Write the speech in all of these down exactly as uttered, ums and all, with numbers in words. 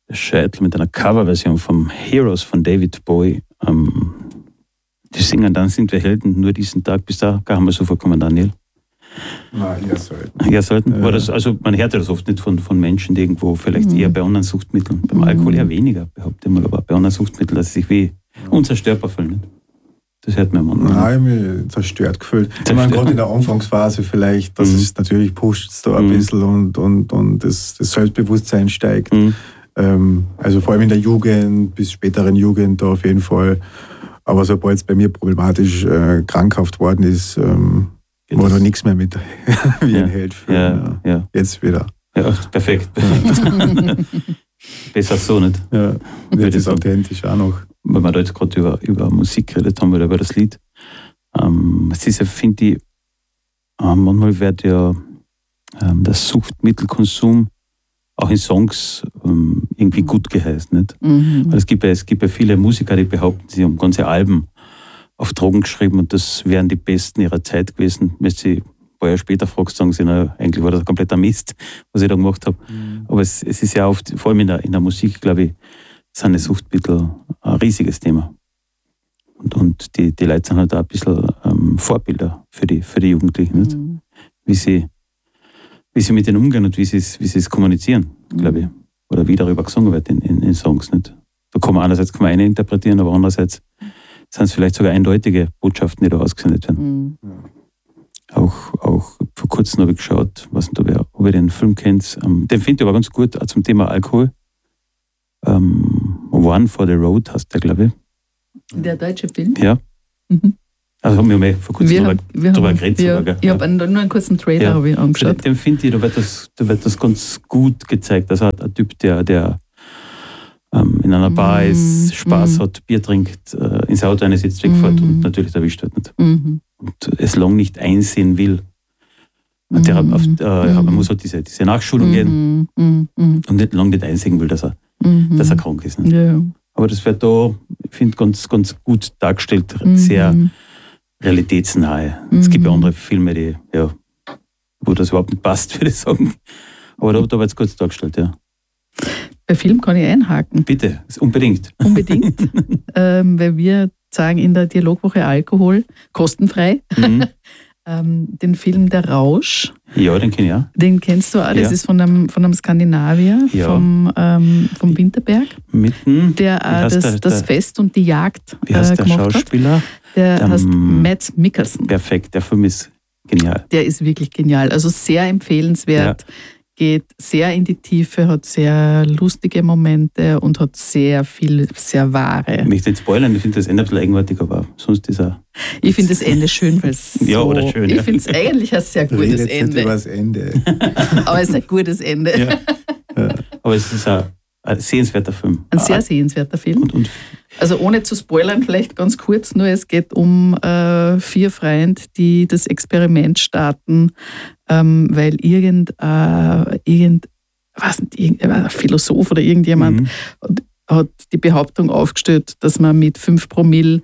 Scheitel mit einer Coverversion vom Heroes von David Bowie. Ähm, die singen Dann sind wir Helden, nur diesen Tag. Bis da haben wir so vorkommen, Daniel. Nein, eher selten. Eher selten? Ja. War das, also man hört ja das oft nicht von, von Menschen, die irgendwo vielleicht Mhm. eher bei anderen Suchtmitteln, beim Mhm. Alkohol eher weniger, behaupte ich mal, aber bei anderen Suchtmitteln, dass sie sich wie unzerstörbar fühlen. Nicht? Das hört man immer. Nein, ich habe mich zerstört gefühlt. Ich meine, gerade in der Anfangsphase vielleicht, dass Mhm. es natürlich pusht es da ein Mhm. bisschen und, und, und das, das Selbstbewusstsein steigt. Mhm. Ähm, also vor allem in der Jugend, bis späteren Jugend da auf jeden Fall. Aber sobald es bei mir problematisch äh, krankhaft worden ist, ähm, war da nichts mehr mit wie Ja. ein Held fühlen. Ja, Ja. ja. Jetzt wieder. Ja, perfekt. perfekt. Besser so nicht. Ja. Und Würde jetzt ist sagen. authentisch auch noch. Weil wir da jetzt gerade über, über Musik geredet haben oder über das Lied. Ähm, es ist ja, finde ich, äh, manchmal wird ja ähm, der Suchtmittelkonsum auch in Songs ähm, irgendwie gut geheißen. Nicht? Mhm. Weil es gibt, ja, es gibt ja viele Musiker, die behaupten, sie haben ganze Alben auf Drogen geschrieben und das wären die besten ihrer Zeit gewesen. Wenn sie ein paar Jahre später fragst, sagen sie, na, eigentlich war das ein kompletter Mist, was ich da gemacht habe. Mhm. Aber es, es ist ja oft, vor allem in der, in der Musik, glaube ich, sind die Suchtmittel ein riesiges Thema. Und, und die, die Leute sind halt auch ein bisschen ähm, Vorbilder für die, für die Jugendlichen, nicht? Mhm. Wie, sie, wie sie mit denen umgehen und wie sie es, wie sie es kommunizieren, glaube ich. Oder wie darüber gesungen wird in, in, in Songs. Nicht? Da kann man einerseits kann man eine interpretieren, aber andererseits sind es vielleicht sogar eindeutige Botschaften, die da ausgesendet werden. Mhm. Auch, auch vor kurzem habe ich geschaut, was nicht, ob ihr, ob ihr den Film kennt. Ähm, den finde ich aber ganz gut, auch zum Thema Alkohol. Ähm, One for the Road heißt der, glaube ich. Der deutsche Film? Ja. Mhm. Also haben wir mal vor kurzem Wir drüber, haben, wir drüber haben, geredet. wir, sogar, gell? ich habe nur einen kurzen Trailer Ja. habe ich Den, angeschaut. den finde ich, da wird, das, da wird das ganz gut gezeigt. Also ein Typ, der, der ähm, in einer Bar Mm, ist, Spaß mm. hat, Bier trinkt, äh, ins Auto eine sitzt, wegfährt Mm. und natürlich erwischt wird nicht. Mhm. Und es lang nicht einsehen will. Und der, Mhm. auf, äh, Man muss halt diese, diese Nachschulung gehen Mhm. Mhm. Mhm. und nicht lang nicht einsehen will, dass er, Mhm. dass er krank ist. Nicht? Ja. Aber das wird da, ich finde, ganz, ganz gut dargestellt, Mhm. sehr realitätsnahe. Es gibt ja Mhm. andere Filme, die, ja, wo das überhaupt nicht passt, würde ich sagen. Aber da, da wird es kurz dargestellt, ja. Bei Film kann ich einhaken. Bitte, unbedingt. Unbedingt. ähm, weil wir sagen in der Dialogwoche Alkohol, kostenfrei, Mhm. ähm, den Film Der Rausch. Ja, den kenne ich auch. Den kennst du auch, das Ja. ist von einem, von einem Skandinavier, Ja. vom, ähm, vom Winterberg, Mitten, der Wie äh, heißt das, der- das der- Fest und die Jagd wie heißt äh, der gemacht hat. Schauspieler? Der, Der, heißt ähm, Mads Mikkelsen. Perfekt, der Film ist genial. Der ist wirklich genial. Also sehr empfehlenswert, geht sehr in die Tiefe, hat sehr lustige Momente und hat sehr viel, sehr wahre. Ich möchte nicht spoilern, ich finde das Ende ein bisschen eigenartig, aber sonst ist er. Ich finde das Ende schön, weil es Ja, so, oder schön, ich ja. finde es eigentlich ein sehr gutes Redet nicht Ende. über das Ende. Aber es ist ein gutes Ende. Ja. Aber es ist ein, ein sehenswerter Film. Ein sehr sehenswerter Film. Und, und Also ohne zu spoilern, vielleicht ganz kurz nur, es geht um äh, vier Freunde, die das Experiment starten, ähm, weil irgend, äh, irgend, was nicht, irgendein Philosoph oder irgendjemand Mhm. hat, hat die Behauptung aufgestellt, dass man mit fünf Promille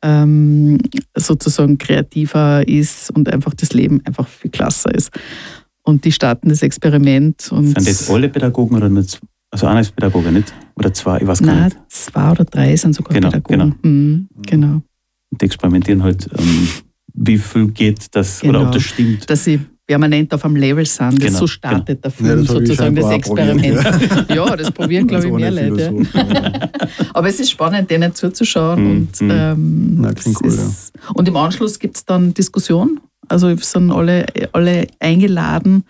ähm, sozusagen kreativer ist und einfach das Leben einfach viel klasser ist. Und die starten das Experiment. Und sind das alle Pädagogen oder nicht? Also einer ist Pädagoge, nicht? Oder zwei, ich weiß gar Nein, nicht. zwei oder drei sind sogar Genau, Pädagogen. Mhm, genau. Und die experimentieren halt, ähm, wie viel geht das Genau. oder ob das stimmt. Dass sie permanent auf einem Level sind. Das Genau, so startet der Ja, Film, das hab ich sozusagen das scheinbar auch probiert, Experiment. Ja, das probieren, glaube ich, Ganz mehr ohne Leute. Philosophen, ja. Aber es ist spannend, denen zuzuschauen. Mhm, Und, mhm. ähm, Na, klingt es cool, ist, und im Anschluss gibt es dann Diskussion. Also es sind alle, alle eingeladen.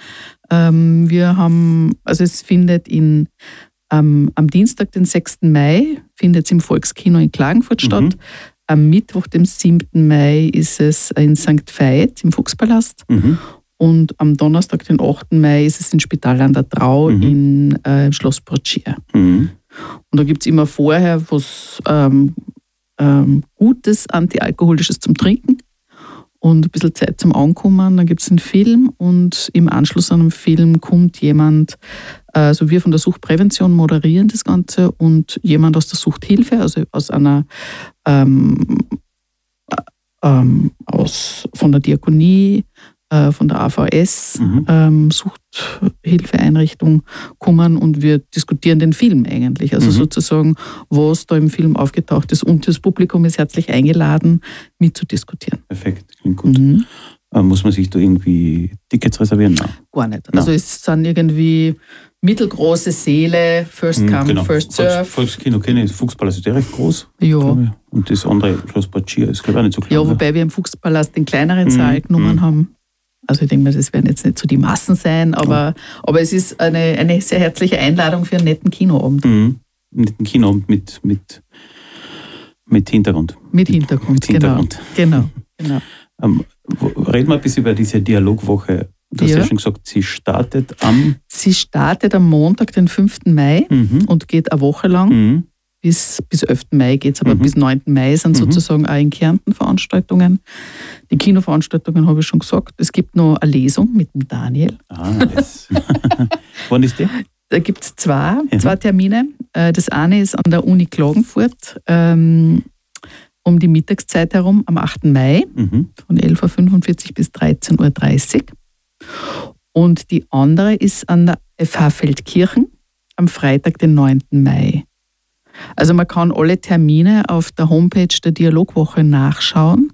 Ähm, wir haben, also es findet in, ähm, am Dienstag, den sechsten Mai, findet es im Volkskino in Klagenfurt statt. Mhm. Am Mittwoch, dem siebten Mai, ist es in Sankt Veit im Fuchspalast. Mhm. Und am Donnerstag, den achten Mai, ist es in Spital an der Trau Mhm. in äh, Schloss Braccia. Mhm. Und da gibt es immer vorher was ähm, ähm, Gutes, Antialkoholisches zum Trinken und ein bisschen Zeit zum Ankommen. Dann gibt es einen Film und im Anschluss an den Film kommt jemand, also wir von der Suchtprävention moderieren das Ganze und jemand aus der Suchthilfe, also aus einer ähm, äh, ähm, aus, von der Diakonie, äh, von der A V S, Mhm. ähm, Suchthilfeeinrichtung, kommen und wir diskutieren den Film eigentlich. Also Mhm. sozusagen, was da im Film aufgetaucht ist. Und das Publikum ist herzlich eingeladen, mitzudiskutieren. Perfekt, klingt gut. Mhm. Äh, muss man sich da irgendwie Tickets reservieren? Nein. Gar nicht. Nein. Also es sind irgendwie mittelgroße Seele, First Mhm, Come, genau. First Volks, Serve. Volkskino kenne ich, das Fuchspalast ist ja recht groß. Ja. glaube ich. Und das andere, Schloss Batschia, ist glaube ich auch nicht so klein. Ja, ne? wobei wir im Fuchspalast den kleineren Mhm, Saal genommen mhm. haben. Also ich denke mal, das werden jetzt nicht so die Massen sein, aber, aber es ist eine, eine sehr herzliche Einladung für einen netten Kinoabend. Mhm. Mit dem Kino mit, mit, mit Hintergrund. Mit Hintergrund, Mit Hintergrund. genau. genau, genau. Ähm, wo- reden wir ein bisschen über diese Dialogwoche. Du hast ja, Ja. schon gesagt, sie startet am. Sie startet am Montag, den fünften Mai Mhm. und geht eine Woche lang. Mhm. Bis, bis elften Mai geht es, aber Mhm. bis neunten Mai sind Mhm. sozusagen auch in Kärnten Veranstaltungen. Die Kinoveranstaltungen habe ich schon gesagt. Es gibt noch eine Lesung mit dem Daniel. Ah, das. Wann ist die? Da gibt es zwei, Ja. zwei Termine. Äh, Das eine ist an der Uni Klagenfurt ähm, um die Mittagszeit herum am achten Mai Mhm. von elf Uhr fünfundvierzig bis dreizehn Uhr dreißig. Und die andere ist an der F H Feldkirchen am Freitag, den neunten Mai. Also man kann alle Termine auf der Homepage der Dialogwoche nachschauen.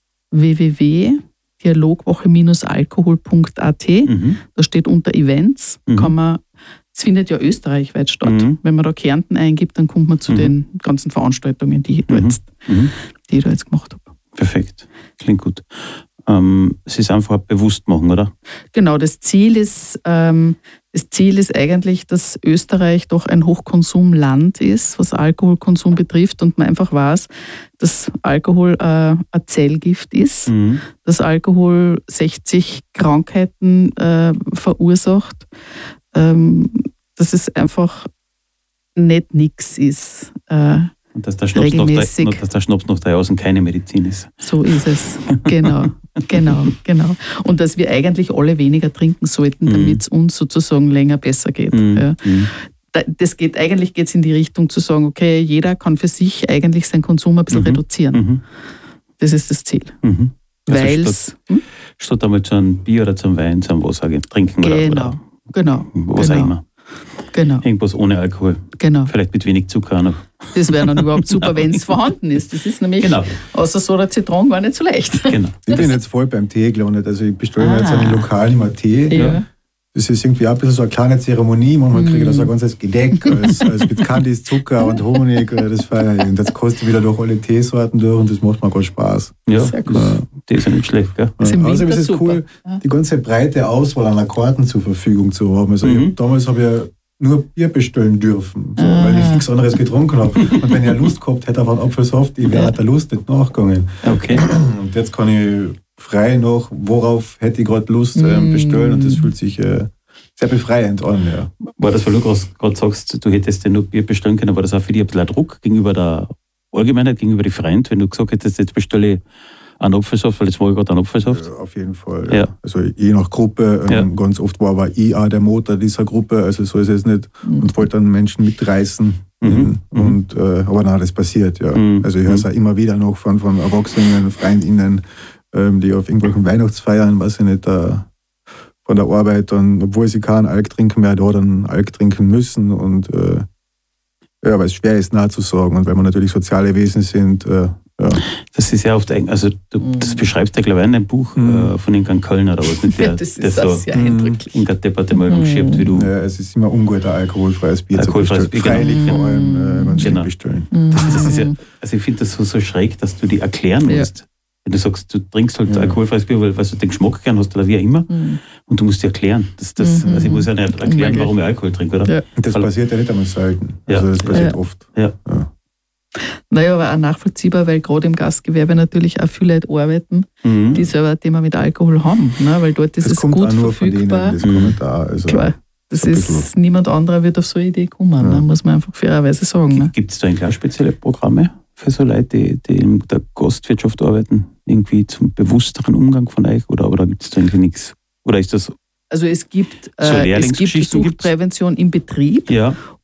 w w w punkt dialogwoche alkohol punkt a t. Mhm. Da steht unter Events, Mhm. kann man, es findet ja österreichweit statt. Mhm. Wenn man da Kärnten eingibt, dann kommt man zu Mhm. den ganzen Veranstaltungen, die ich, da Mhm. jetzt, Mhm. die ich da jetzt gemacht habe. Perfekt. Klingt gut. Ähm, es ist einfach bewusst machen, oder? Genau, das Ziel ist, ähm, das Ziel ist eigentlich, dass Österreich doch ein Hochkonsumland ist, was Alkoholkonsum betrifft und man einfach weiß, dass Alkohol äh, ein Zellgift ist, Mhm. dass Alkohol sechzig Krankheiten äh, verursacht, ähm, dass es einfach nicht nix ist. Äh, Und dass der Schnaps, noch drei, Regelmäßig. dass der Schnaps noch drei außen keine Medizin ist. so ist es. Genau, genau, genau. Und dass wir eigentlich alle weniger trinken sollten, Mhm. damit es uns sozusagen länger besser geht. Mhm. Ja. Mhm. Da- Das geht, eigentlich geht es in die Richtung zu sagen, okay, jeder kann für sich eigentlich seinen Konsum ein bisschen Mhm. reduzieren. Mhm. Das ist das Ziel. Mhm. Also Weil statt, es, hm? statt einmal zu einem Bier oder zum Wein, zu einem Wasser gehen, trinken oder, Genau, oder genau, was auch genau. immer. genau, Irgendwas ohne Alkohol. genau. Vielleicht mit wenig Zucker auch noch. Das wäre dann überhaupt super, wenn es vorhanden ist. Das ist nämlich, Genau. außer Soda Zitronen, gar nicht so leicht. Genau. Ich bin jetzt voll beim Tee gelandet. Also ich bestelle mir jetzt Ah. einen Lokal immer Tee. Ja. Das ist irgendwie auch ein bisschen so eine kleine Zeremonie. Manchmal kriege ich da so ein ganzes Gedeck als, als mit Candice, Zucker und Honig. Das feiere ich. Und jetzt koste ich wieder durch alle Teesorten durch und das macht mir gerade Spaß. Ja, Sehr cool. das, das ist ja nicht schlecht, gell? Das ist im Außerdem Winter ist es super. cool, Ja. die ganze breite Auswahl an Akkorden zur Verfügung zu haben. Also Mhm. ich, damals habe ich ja nur Bier bestellen dürfen, so, Ah. weil ich nichts anderes getrunken habe. Und wenn ich eine Lust gehabt hätte auf einen Apfelsaft, ich wäre Ja. der Lust nicht nachgegangen. Okay. Und jetzt kann ich frei nach, worauf hätte ich gerade Lust, ähm, Mm. bestellen. Und das fühlt sich äh, sehr befreiend an. Ja. War das, weil du gerade sagst, du hättest dir nur Bier bestellen können, war das auch für dich ein bisschen ein Druck gegenüber der Allgemeinheit, gegenüber den Freunden, wenn du gesagt hättest, jetzt bestelle ich einen Apfelsaft, weil jetzt mache ich gerade einen Apfelsaft? Äh, Auf jeden Fall. Ja. Also je nach Gruppe. Ähm, Ja. Ganz oft war aber ich auch der Motor dieser Gruppe. Also so ist es nicht. Mhm. Und wollte dann Menschen mitreißen. Mhm. Ähm, Mhm. Und, äh, aber nein, das passiert. Ja. Mhm. Also ich höre es auch immer wieder noch von, von Erwachsenen, FreundInnen, ähm, die auf irgendwelchen Weihnachtsfeiern, weiß ich nicht, da von der Arbeit dann, obwohl sie keinen Alk trinken mehr, da dann Alk trinken müssen. Und äh, ja, weil es schwer ist, nah zu sagen. Und weil wir natürlich soziale Wesen sind, äh, ja. Das ist ja oft, ein- also du, das beschreibst ja, glaube ich, in einem Buch Mhm. äh, von Ingan Kölner oder was nicht, der, Das der ist so das sehr Mhm. eindrücklich. Inga Deppert einmal umschiebt, wie du. Ja, es ist immer ungut, ein alkoholfreies Bier Alkoholfreies zu Bier, bestellen. genau. Freilich vor allem, äh, wenn sie Genau. bestellen. Das, das ist ja, also ich finde das so, so schräg, dass du die erklären Ja. musst. Wenn du sagst, du trinkst halt Ja. alkoholfreies Bier, weil, weil du den Geschmack gern hast oder wie auch immer, Mhm. und du musst dir erklären. Das, das, Mhm. Also ich muss ja nicht erklären, Unmöglich. warum ich Alkohol trinke, oder? Ja. Und das Voll. passiert ja nicht einmal selten. Ja. Also das passiert Ja. oft. Ja. Ja. Naja, aber auch nachvollziehbar, weil gerade im Gastgewerbe natürlich auch viele Leute arbeiten, Mhm. die selber ein Thema mit Alkohol haben, ne? Weil dort ist Das es kommt gut auch nur von denen, verfügbar. das Mhm. Kommentar. Also, Klar, das so ein ist, bisschen. niemand anderer wird auf so eine Idee kommen, Ja. ne? Muss man einfach fairerweise sagen. Ne? Gibt es da eigentlich auch spezielle Programme für so Leute, die, die in der Gastwirtschaft arbeiten, irgendwie zum bewussteren Umgang von euch, oder, oder gibt es da eigentlich nichts? Oder ist das, Also es gibt, So äh, es gibt Lehrlingsgeschichten gibt's? Suchtprävention im Betrieb ja,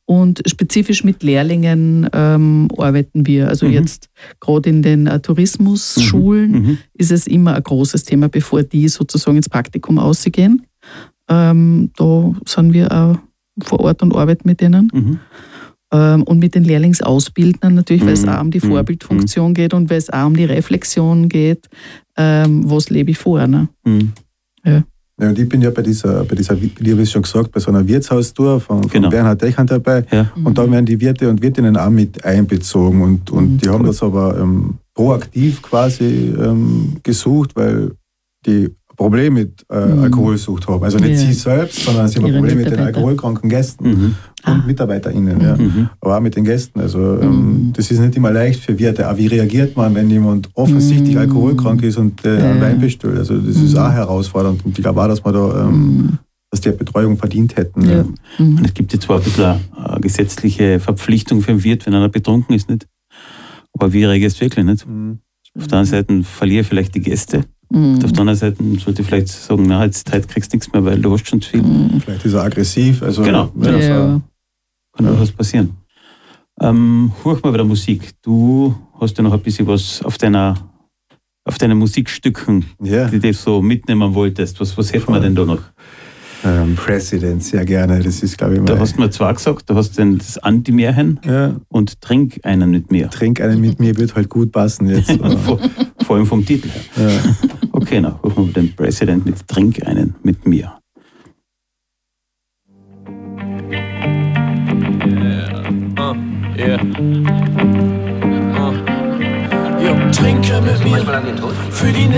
Und spezifisch mit Lehrlingen ähm, arbeiten wir. Also Mhm. jetzt gerade in den äh, Tourismusschulen Mhm. ist es immer ein großes Thema, bevor die sozusagen ins Praktikum ausgehen. Ähm, da sind wir auch vor Ort und arbeiten mit denen. Mhm. Ähm, und mit den Lehrlingsausbildnern natürlich, weil es Mhm. auch um die Mhm. Vorbildfunktion geht und weil es auch um die Reflexion geht, ähm, was lebe ich vor. Ne? Mhm. Ja, und ich bin ja bei dieser, bei dieser, wie habe ich schon gesagt, bei so einer Wirtshaustour von, von Genau. Bernhard Dechand dabei. Ja. Und da werden die Wirte und Wirtinnen auch mit einbezogen. Und, und Mhm. die haben das aber ähm, proaktiv quasi ähm, gesucht, weil die Probleme mit äh, Mhm. Alkoholsucht haben. Also nicht Ja. sie selbst, sondern sie haben Ihre Probleme mit den Mitarbeiter. alkoholkranken Gästen Mhm. und Ah. MitarbeiterInnen. Ja. Mhm. Aber auch mit den Gästen. Also ähm, Mhm. das ist nicht immer leicht für Wirte. Auch wie reagiert man, wenn jemand offensichtlich Mhm. alkoholkrank ist und äh, Ja. einen Wein bestellt? Also das ist Mhm. auch herausfordernd. Und ich glaube auch, dass man da ähm, Mhm. dass die eine Betreuung verdient hätten. Ja. Ja. Mhm. Und es gibt jetzt zwar ein bisschen eine gesetzliche Verpflichtung für den Wirt, wenn einer betrunken ist, nicht? Aber wie reagierst du wirklich nicht? Mhm. Auf der einen Seite verliere ich vielleicht die Gäste. Mhm. Und auf der anderen Seite sollte ich vielleicht sagen, na, jetzt heute kriegst du nichts mehr, weil du hast schon zu viel. Mhm. Vielleicht ist er aggressiv. Also, Genau. Ja, Ja. so, Kann Ja. durchaus passieren. Ähm, hör mal wieder Musik. Du hast ja noch ein bisschen was auf deiner, auf deinen Musikstücken, ja. die du so mitnehmen wolltest. Was, was hätten wir denn da noch? Ähm, President, sehr gerne. Das ist, glaube ich, Da mal. hast du mir zwar gesagt, da hast du den- das Anti-Märchen Ja, und Trink einen mit mir. trink einen mit mir, wird halt gut passen jetzt. Aber, vor, vor allem vom Titel her. ja. Okay, na, hören wir den President mit Trink einen mit mir. Uh, yeah. Uh. Jo, trinke mit mir für die